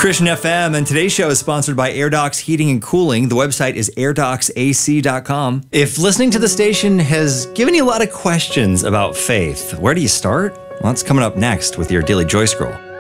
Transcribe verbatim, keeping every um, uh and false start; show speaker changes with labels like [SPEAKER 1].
[SPEAKER 1] Christian F M, and today's show is sponsored by AirDocs Heating and Cooling. The website is air docs a c dot com. If listening to the station has given you a lot of questions about faith, where do you start? Well, that's coming up next with your Daily Joy Scroll.